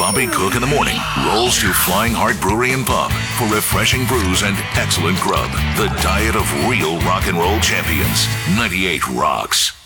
Bobby Cook in the morning rolls to Flying Heart Brewery and Pub for refreshing brews and excellent grub. The diet of real rock and roll champions. 98 rocks.